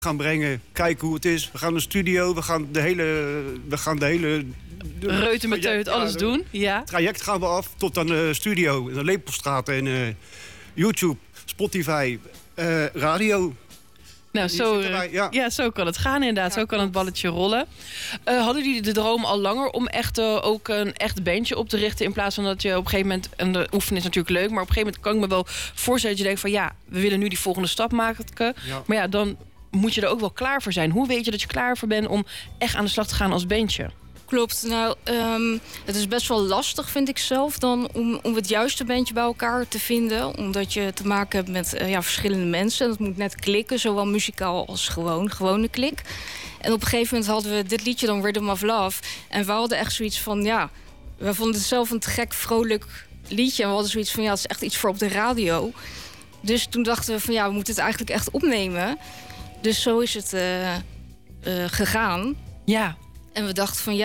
gaan brengen. Kijken hoe het is. We gaan de studio. We gaan de hele Reutemeteut, alles doen. Ja. Het traject gaan we af tot aan de studio. In de Lepelstraat en YouTube, Spotify, radio. Nou, zo kan het gaan inderdaad. Zo kan het balletje rollen. Hadden jullie de droom al langer om echt ook een echt bandje op te richten... in plaats van dat je op een gegeven moment... en de oefening is natuurlijk leuk... maar op een gegeven moment kan ik me wel voorstellen... dat je denkt van ja, we willen nu die volgende stap maken. Ja. Maar ja, dan moet je er ook wel klaar voor zijn. Hoe weet je dat je klaar voor bent om echt aan de slag te gaan als bandje? Klopt. Nou, het is best wel lastig, vind ik zelf... dan om het juiste bandje bij elkaar te vinden. Omdat je te maken hebt met verschillende mensen. Dat moet net klikken, zowel muzikaal als gewone klik. En op een gegeven moment hadden we dit liedje dan Rhythm of Love. En we hadden echt zoiets van, we vonden het zelf een te gek, vrolijk liedje. En we hadden zoiets van, het is echt iets voor op de radio. Dus toen dachten we van, we moeten het eigenlijk echt opnemen. Dus zo is het gegaan. Ja. En we dachten van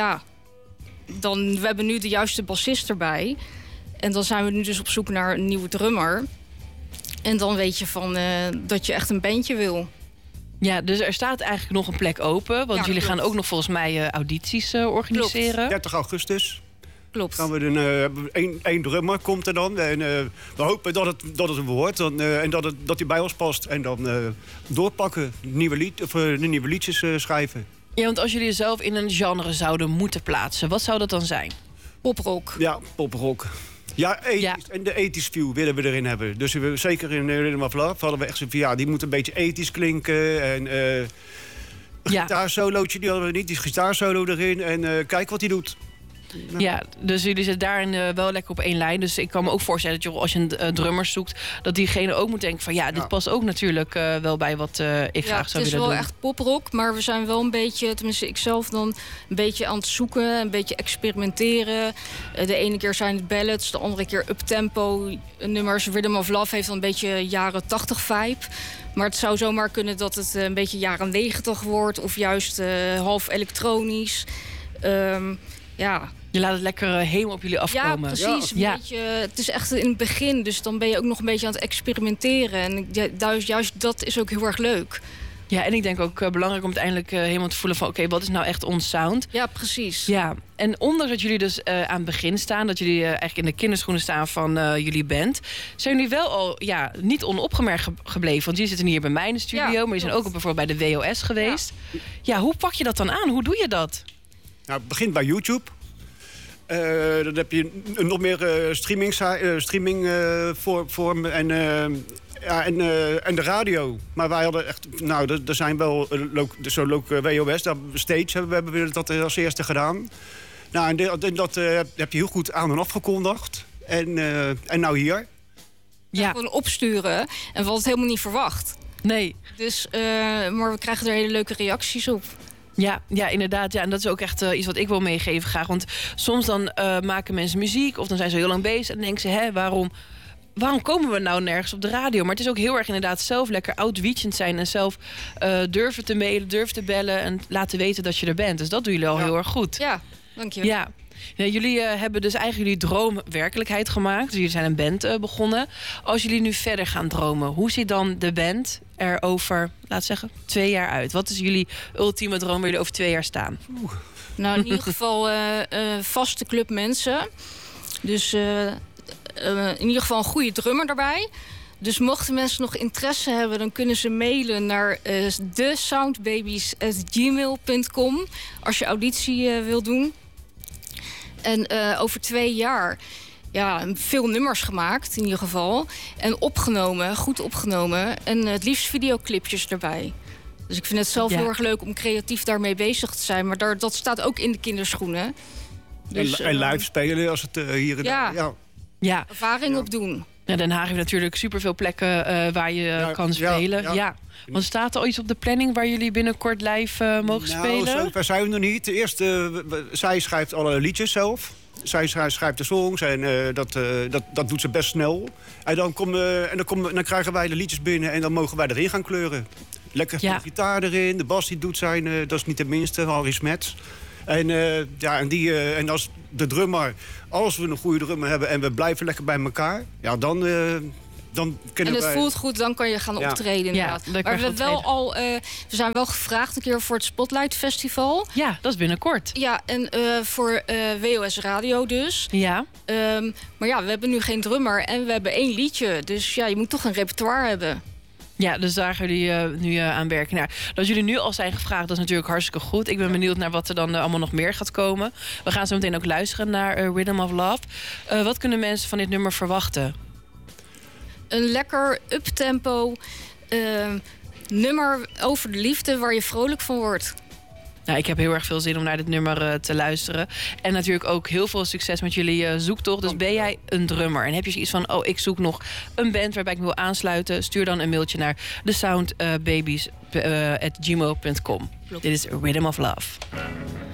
we hebben nu de juiste bassist erbij. En dan zijn we nu dus op zoek naar een nieuwe drummer. En dan weet je van dat je echt een bandje wil. Ja, dus er staat eigenlijk nog een plek open. Want jullie gaan ook nog volgens mij audities organiseren. Klopt. 30 augustus. Klopt. Gaan we één drummer komt er dan. En we hopen dat het een wordt. En dat hij bij ons past. En dan doorpakken. Nieuwe liedjes schrijven. Ja, want als jullie jezelf in een genre zouden moeten plaatsen... wat zou dat dan zijn? Poprock. Ja, poprock. Ja, ethisch. Ja. En de ethisch view willen we erin hebben. Dus zeker in Rhythm of Love hadden we echt zo van... die moet een beetje ethisch klinken. En gitaarsolootje, die hadden we niet. Die gitaarsolo erin. En kijk wat hij doet. Ja, dus jullie zitten daarin wel lekker op één lijn. Dus ik kan me ook voorstellen dat je als je een drummer zoekt... dat diegene ook moet denken van dit past ook natuurlijk wel bij wat ik graag zou willen doen. Het is wel echt poprock, maar we zijn wel een beetje... tenminste ikzelf dan een beetje aan het zoeken, een beetje experimenteren. De ene keer zijn het ballads, de andere keer uptempo nummers. Rhythm of Love heeft dan een beetje jaren 80 vibe. Maar het zou zomaar kunnen dat het een beetje jaren 90 wordt... of juist half elektronisch. Je laat het lekker helemaal op jullie afkomen. Ja, precies. Beetje, het is echt in het begin, dus dan ben je ook nog een beetje aan het experimenteren. En juist dat is ook heel erg leuk. Ja, en ik denk ook belangrijk om uiteindelijk helemaal te voelen van... oké, wat is nou echt ons sound? Ja, precies. Ja, en ondanks dat jullie dus aan het begin staan... dat jullie eigenlijk in de kinderschoenen staan van jullie band... zijn jullie wel al niet onopgemerkt gebleven. Want jullie zitten hier bij mij in de studio... maar je zijn ook bijvoorbeeld bij de WOS geweest. Ja, hoe pak je dat dan aan? Hoe doe je dat? Nou, het begint bij YouTube. Dan heb je nog meer streamingvormen en de radio. Maar wij hadden echt... Nou, er zijn wel zo'n WOS, Stage hebben we dat als eerste gedaan. Nou, en dat heb je heel goed aan en afgekondigd. En nou hier. Ja. Gewoon opsturen. En we hadden het helemaal niet verwacht. Nee. Dus, maar we krijgen er hele leuke reacties op. Ja, inderdaad. Ja, en dat is ook echt iets wat ik wil meegeven graag. Want soms dan maken mensen muziek... of dan zijn ze heel lang bezig en dan denken ze... waarom komen we nou nergens op de radio? Maar het is ook heel erg inderdaad zelf lekker outreachend zijn... en zelf durven te mailen, durven te bellen... en laten weten dat je er bent. Dus dat doen jullie al heel erg goed. Ja, dankjewel. Ja. Ja, jullie hebben dus eigenlijk jullie droom werkelijkheid gemaakt. Dus jullie zijn een band begonnen. Als jullie nu verder gaan dromen... hoe ziet dan de band er over, laten we zeggen, 2 jaar uit? Wat is jullie ultieme droom waar jullie over 2 jaar staan? Nou, in ieder geval vaste club mensen. Dus in ieder geval een goede drummer daarbij. Dus mochten mensen nog interesse hebben... dan kunnen ze mailen naar thesoundbabies@gmail.com... als je auditie wil doen. En over 2 jaar veel nummers gemaakt in ieder geval. En opgenomen, goed opgenomen. En het liefst videoclipjes erbij. Dus ik vind het zelf heel erg leuk om creatief daarmee bezig te zijn. Maar dat staat ook in de kinderschoenen. Dus, en live spelen als het hier en daar. Ja. Ervaring opdoen. Ja, Den Haag heeft natuurlijk superveel plekken waar je kan spelen. Ja. Want staat er al iets op de planning waar jullie binnenkort live mogen spelen? Wij zijn we nog niet. Zij schrijft alle liedjes zelf. Zij schrijft de songs en dat doet ze best snel. En dan krijgen wij de liedjes binnen en dan mogen wij erin gaan kleuren. Lekker de gitaar erin, de bas die doet zijn, dat is niet de minste, Harry Smets. En als de drummer, als we een goede drummer hebben en we blijven lekker bij elkaar, dan dan en het voelt goed, dan kan je gaan optreden inderdaad. Ja, maar we zijn wel gevraagd een keer voor het Spotlight Festival. Ja, dat is binnenkort. Ja, en voor WOS Radio dus. Ja. Maar ja, we hebben nu geen drummer en we hebben 1 liedje. Dus ja, je moet toch een repertoire hebben. Ja, dus daar gaan jullie nu aan werken. Nou, dat jullie nu al zijn gevraagd, dat is natuurlijk hartstikke goed. Ik ben benieuwd naar wat er dan allemaal nog meer gaat komen. We gaan zo meteen ook luisteren naar Rhythm of Love. Wat kunnen mensen van dit nummer verwachten? Een lekker uptempo nummer over de liefde waar je vrolijk van wordt. Nou, ik heb heel erg veel zin om naar dit nummer te luisteren. En natuurlijk ook heel veel succes met jullie zoektocht. Dus ben jij een drummer en heb je zoiets van... ik zoek nog een band waarbij ik me wil aansluiten... stuur dan een mailtje naar thesoundbabies@gmail.com. Dit is Rhythm of Love.